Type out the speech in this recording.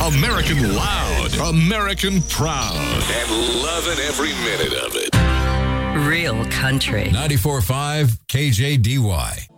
American loud, American proud, and loving every minute of it. Real country. 94.5 KJDY.